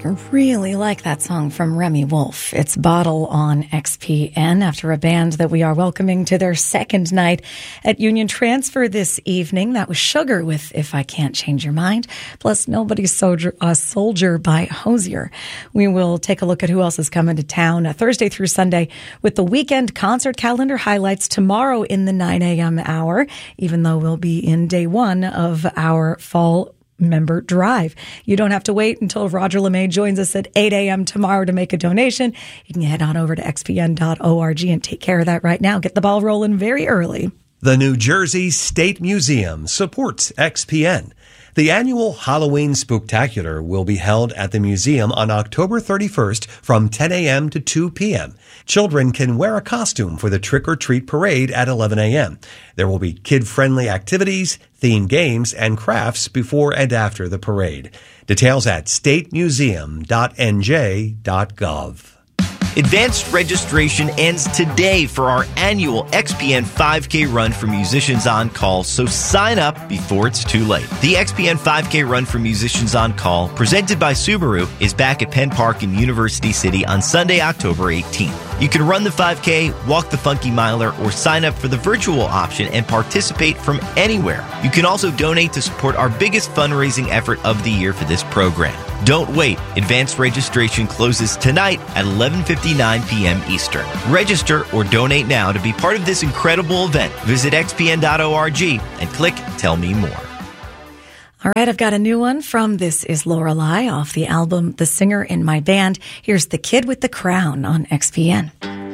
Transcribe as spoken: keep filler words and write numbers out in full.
Really like that song from Remy Wolf. It's Bottle on X P N after a band that we are welcoming to their second night at Union Transfer this evening. That was Sugar with If I Can't Change Your Mind, plus Nobody's Soldier, uh, Soldier by Hosier. We will take a look at who else is coming to town uh, Thursday through Sunday with the weekend concert calendar highlights tomorrow in the nine a.m. hour, even though we'll be in day one of our fall member drive. You don't have to wait until Roger LeMay joins us at eight a.m. tomorrow to make a donation. You can head on over to x p n dot org and take care of that right now. Get the ball rolling very early. The New Jersey State Museum supports X P N. The annual Halloween Spooktacular will be held at the museum on October thirty-first from ten a.m. to two p.m. Children can wear a costume for the trick-or-treat parade at eleven a.m. There will be kid-friendly activities, themed games, and crafts before and after the parade. Details at state museum dot n j dot gov. Advanced registration ends today for our annual X P N five K Run for Musicians on Call, so sign up before it's too late. The X P N five K Run for Musicians on Call, presented by Subaru, is back at Penn Park in University City on Sunday, October eighteenth. You can run the five K, walk the Funky Miler, or sign up for the virtual option and participate from anywhere. You can also donate to support our biggest fundraising effort of the year for this program. Don't wait. Advanced registration closes tonight at eleven fifty-nine p.m. Eastern. Register or donate now to be part of this incredible event. Visit x p n dot org and click Tell Me More. All right, I've got a new one from This Is Lorelei off the album The Singer in My Band. Here's The Kid with the Crown on X P N.